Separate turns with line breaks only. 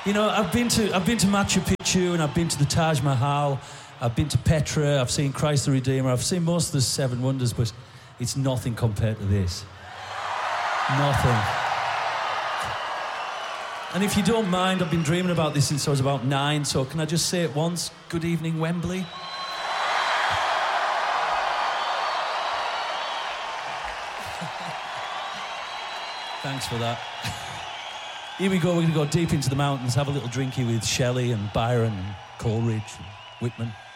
You know, I've been to Machu Picchu, and I've been to the Taj Mahal, I've been to Petra, I've seen Christ the Redeemer, I've seen most of the Seven Wonders, but it's nothing compared to this. Nothing. And if you don't mind, I've been dreaming about this since I was about 9, so can I just say it once? Good evening, Wembley. Thanks for that. Here we go, we're going to go deep into the mountains, have a little drinky with Shelley and Byron and Coleridge and Whitman.